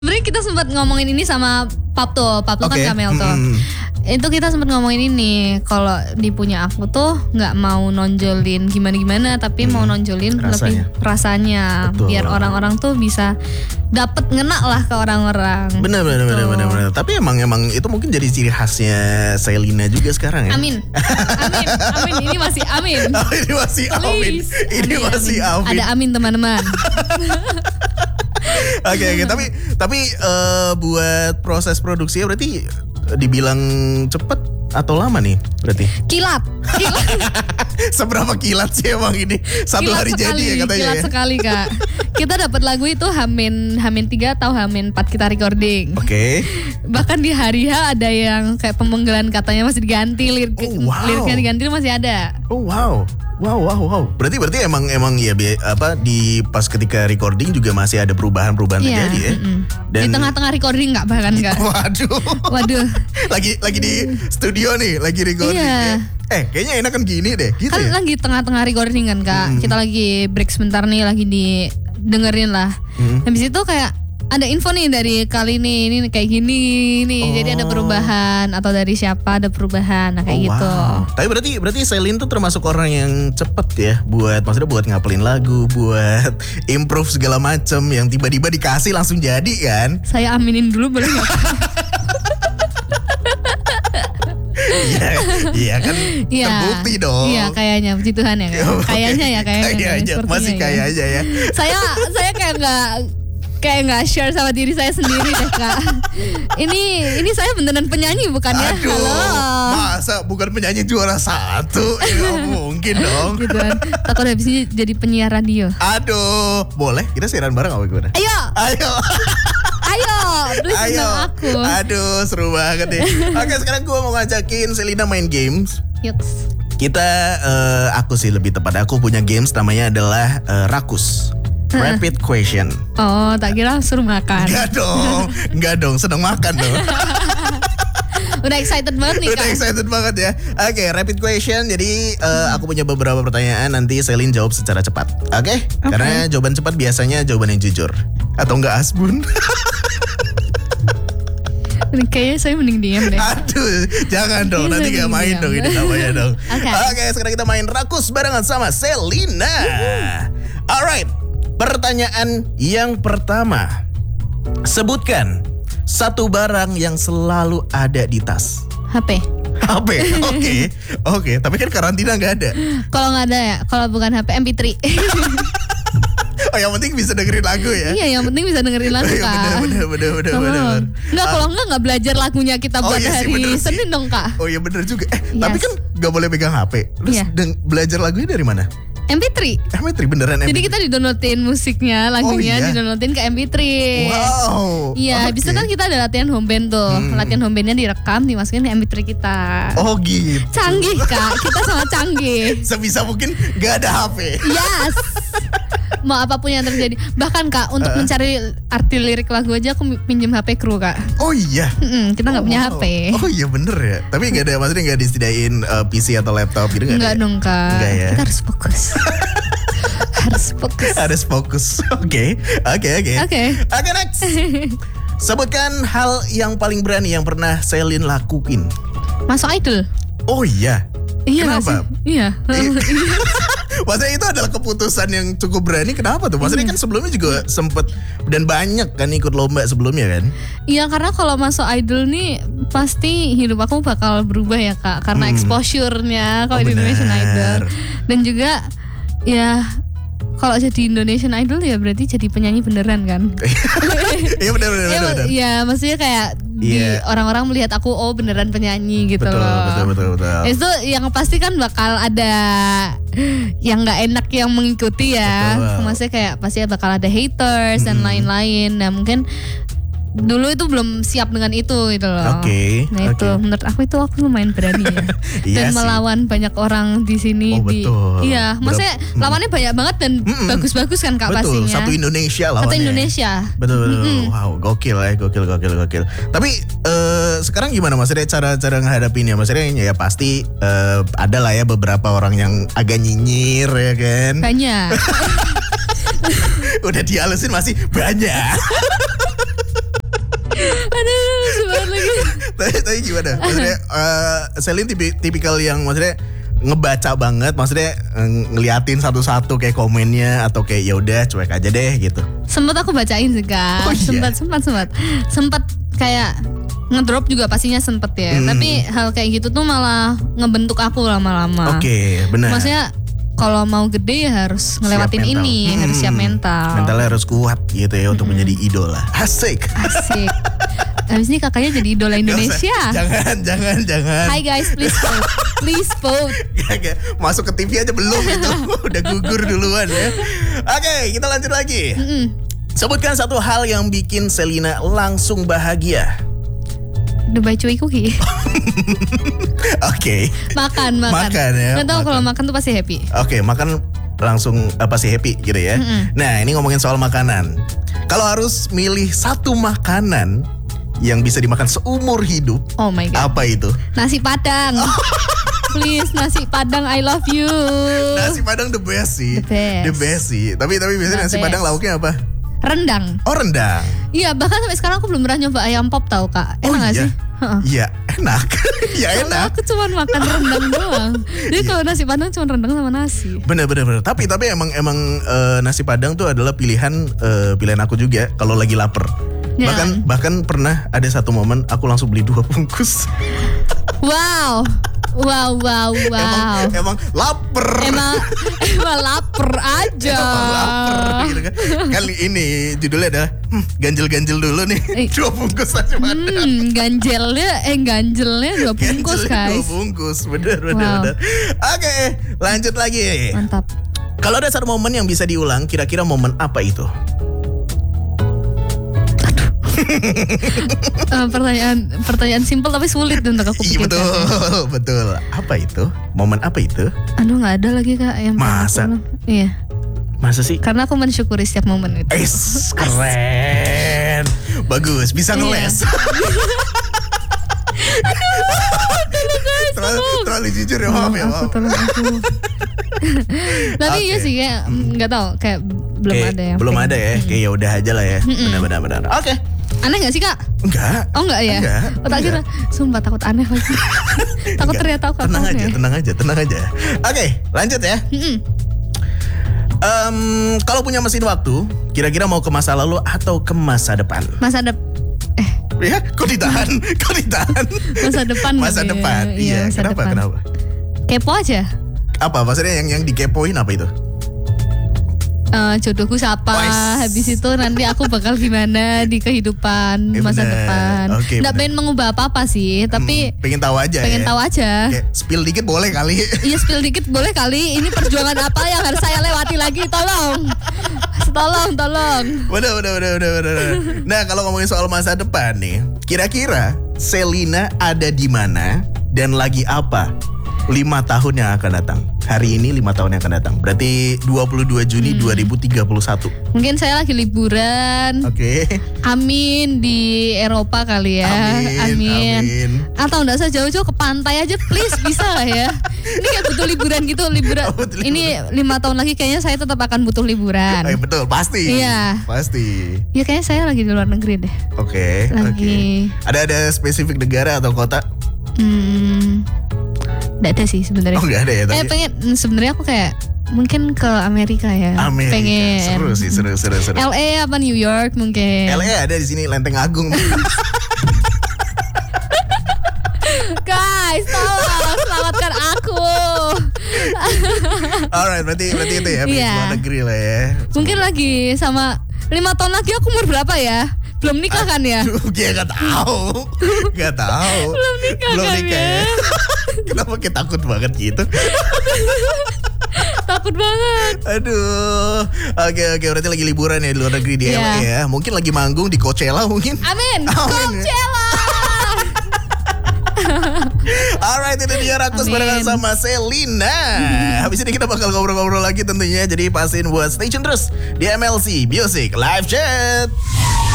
Sebenarnya kita sempat ngomongin ini sama Papto kan Kamel tuh. Itu kita sempat ngomongin ini, kalau di Punya Aku tuh nggak mau nonjolin gimana-gimana, tapi mau nonjolin lebih rasanya. Betul. Biar orang-orang tuh bisa dapet ngena lah ke orang-orang. Benar. Tapi emang itu mungkin jadi ciri khasnya Selina juga sekarang ya. Amin. Ini masih amin. Ini masih amin. Ini masih amin. Ada amin teman-teman. Oke, tapi buat proses produksinya berarti dibilang cepet atau lama nih berarti? Kilat. Seberapa kilat sih emang ini? Satu hari jadi ya katanya. Kilat sekali Kak. Kita dapat lagu itu Hamin 3 atau Hamin 4 kita recording. Oke. Bahkan di hari H ada yang kayak pemenggalan katanya masih diganti, liriknya diganti masih ada. Oh wow. Berarti emang ya di pas ketika recording juga masih ada perubahan terjadi ya. Dan di tengah-tengah recording nggak bahkan nggak. Waduh. lagi di studio nih, lagi recording. Iya. Kayaknya enakan gini deh. Gitu kan ya? Lagi tengah-tengah recording kan Kak. Kita lagi break sebentar nih, lagi dengerin lah. Habis itu kayak ada info nih dari kali ini kayak gini nih. Jadi ada perubahan, atau dari siapa ada perubahan, nah kayak gitu. Tapi berarti Selin tuh termasuk orang yang cepet ya buat ngapelin lagu, buat improve segala macem yang tiba-tiba dikasih langsung jadi kan? Saya aminin dulu boleh nggak? Iya kan terbukti dong. Iya kayaknya puji Tuhan ya kan. Kayaknya. Masih kayak aja ya. Saya kayak nggak share sama diri saya sendiri deh Kak. Ini saya beneran penyanyi bukan ya? Aduh, halo. Masa bukan penyanyi juara 1? Ya gak mungkin dong. Gitu kan. Takut habis ini jadi penyiar radio. Aduh, boleh kita siaran bareng apa gimana? Ayo, please undang aku. Aduh, seru banget deh. Oke, sekarang gue mau ngajakin Selina main games. Yuts. Aku sih lebih tepat. Aku punya games namanya adalah Rakus. Rapid question. Oh, tak kira suruh makan. Enggak dong, seneng makan dong. Udah excited banget nih Kak. Udah excited banget ya. Oke, rapid question. Jadi aku punya beberapa pertanyaan, nanti Selin jawab secara cepat. Oke? Karena jawaban cepat biasanya jawaban yang jujur. Atau enggak asbun. Kayaknya saya mending diam deh. Aduh, jangan dong. Nanti gak main dong ini namanya dong. Oke, sekarang kita main Rakus barengan sama Selina. Alright. Pertanyaan yang pertama. Sebutkan satu barang yang selalu ada di tas. HP. Oke. Tapi kan karantina gak ada. Kalau gak ada ya, kalau bukan HP, MP3. Oh, yang penting bisa dengerin lagu ya? Iya, yang penting bisa dengerin lagu Kak. Bener. Enggak, kalau enggak belajar lagunya kita buat hari Senin dong Kak. Oh iya bener juga. Tapi kan gak boleh pegang HP. Terus belajar lagunya dari mana? MP3 beneran MP3. Jadi kita di-downloadin musiknya, lagunya di-downloadin ke MP3. Wow. Iya, habis itu kan kita ada latihan home band tuh. Latihan home bandnya direkam, dimasukin ke MP3 kita. Oh gitu. Canggih Kak, kita sangat canggih. Sebisa mungkin gak ada HP. Yes. Mau apapun yang terjadi. Bahkan Kak, untuk mencari arti lirik lagu aja aku pinjam HP kru Kak. Oh iya. Kita gak punya HP. Oh iya bener ya. Tapi gak ada, maksudnya gak disediain PC atau laptop gitu gak ada? Enggak dong Kak. Enggak ya. Kita harus fokus. Harus fokus. Oke, next. Sebutkan hal yang paling berani yang pernah Selin lakuin. Masuk idol. Oh iya. Kenapa? Iya. Maksudnya itu adalah keputusan yang cukup berani. Kenapa tuh? Maksudnya kan sebelumnya juga sempet dan banyak kan ikut lomba sebelumnya kan? Iya, karena kalau masuk idol nih pasti hidup aku bakal berubah ya Kak. Karena exposure-nya kalau di Indonesian Idol. Dan juga ya kalau jadi Indonesian Idol ya berarti jadi penyanyi beneran kan? Iya bener. Iya, maksudnya kayak orang-orang melihat aku beneran penyanyi gitu loh. Betul. Itu yang pasti kan bakal ada yang nggak enak yang mengikuti ya. Maksudnya kayak pasti bakal ada haters dan lain-lain. Nah mungkin dulu itu belum siap dengan itu gitu loh. Itu menurut aku lumayan berani ya. Dan melawan banyak orang di sini. Betul. Iya, maksudnya lawannya banyak banget dan bagus-bagus kan Kak pastinya. Betul, satu Indonesia lawannya. Satu Indonesia. Betul. Wow, gokil. Tapi sekarang gimana maksudnya cara menghadapinya? Maksudnya ya pasti ada lah ya beberapa orang yang agak nyinyir ya kan. Banyak. Udah dihalusin masih banyak. Tapi gimana? Maksudnya Selin tipikal yang maksudnya ngebaca banget, maksudnya ngeliatin satu-satu kayak komennya atau kayak ya udah cuek aja deh gitu. Sempat aku bacain sih Kak. Oh, iya? Sempat kayak ngedrop juga pastinya sempet ya. Tapi hal kayak gitu tuh malah ngebentuk aku lama-lama. Oke, benar. Maksudnya kalau mau gede ya harus ngelewatin ini, harus siap mental. Mentalnya harus kuat gitu ya untuk menjadi idola. Asik. Habis ini kakaknya jadi idola Indonesia. Jangan. Hi guys, please vote. Gak. Masuk ke TV aja belum itu. Udah gugur duluan ya. Oke, kita lanjut lagi. Sebutkan satu hal yang bikin Selina langsung bahagia. Dubai Chewy Cookie. Oke. Makan ya. Nggak tahu kalau makan tuh pasti happy. Oke, makan langsung pasti happy gitu ya. Nah, ini ngomongin soal makanan. Kalau harus milih satu makanan yang bisa dimakan seumur hidup, oh my god, apa itu? Nasi Padang. Please, nasi Padang, I love you. Nasi Padang the best sih. The best sih. Tapi biasanya nasi Padang lauknya apa? Rendang. Oh, rendang. Iya, bahkan sampai sekarang aku belum pernah nyoba ayam pop tau Kak. Enak gak sih? Iya, enak. Ya enak. Aku cuma makan rendang doang. Jadi kalau nasi Padang cuma rendang sama nasi. Bener. Tapi emang nasi Padang tuh adalah pilihan aku juga kalau lagi lapar. Ya. Bahkan pernah ada satu momen aku langsung beli 2 bungkus. Wow. Emang lapar. Emang lapar aja. Emang lapar gitu kan. Kali ini judulnya adalah ganjel-ganjel dulu nih. 2 bungkus aja ganjelnya 2 bungkus guys. 2 bungkus, bener. Oke, lanjut lagi. Mantap. Kalau ada satu momen yang bisa diulang, kira-kira momen apa itu? Pertanyaan simpel tapi sulit untuk aku pikirkan. Betul. Apa itu? Momen apa itu? Aduh, nggak ada lagi Kak yang masa? Iya. Masa sih? Karena aku mensyukuri setiap momen itu. Keren. Bagus, bisa ngeles. Terlalu jujur ya, maaf ya. Tapi iya sih kayak nggak tahu, kayak belum ada yang. Belum ada ya, kayak ya udah aja lah ya. Benar. Oke. Aneh gak sih Kak? Enggak. Oh enggak ya? Tak kira, sumpah takut aneh lagi. Takut ternyata aku tenang aja. Oke, lanjut ya. Kalau punya mesin waktu, kira-kira mau ke masa lalu atau ke masa depan? Ya, kok ditahan? Masa depan. Iya, kenapa? Kepo aja. Apa maksudnya yang dikepoin apa itu? Jodohku siapa, habis itu nanti aku bakal gimana di kehidupan masa depan. Nggak pengen mengubah apa-apa sih, tapi pengen tahu aja. Kayak spill dikit boleh kali. Iya, spill dikit boleh kali. Ini perjuangan apa yang harus saya lewati lagi, tolong. Udah. Nah, kalau ngomongin soal masa depan nih, kira-kira Selina ada di mana dan lagi apa 5 tahun yang akan datang? Hari ini 5 tahun yang akan datang. Berarti 22 Juni 2031. Mungkin saya lagi liburan. Oke. Amin, di Eropa kali ya. Amin. Atau enggak usah jauh-jauh, ke pantai aja please, bisa lah ya. Ini kayak butuh liburan gitu, Ini 5 tahun lagi kayaknya saya tetap akan butuh liburan. Betul, pasti. Iya. Pasti. Ya kayaknya saya lagi di luar negeri deh. Oke. Ada spesifik negara atau kota? Nggak ada sih sebenarnya. Oh, nggak ada ya tadi. Pengen sebenarnya aku kayak mungkin ke Amerika ya. Pengen. Seru. LA apa New York mungkin. LA ada di sini, Lenteng Agung. Guys, tolong selamatkan aku. Alright, berarti itu ya, luar negeri lah ya. Mungkin lagi sama 5 tahun lagi aku umur berapa ya? Belum nikah kan ya? Gak tahu. Belum nikah ya. Kenapa kita takut banget gitu? Takut banget. Aduh. Oke, berarti lagi liburan ya di luar negeri di LA ya. Mungkin lagi manggung di Coachella mungkin. Amin. Coachella. Alright, itu dia Rakus barengan sama Selina. Habis ini kita bakal ngobrol-ngobrol lagi tentunya. Jadi pastiin buat stay tune terus di MLC Music Live Chat.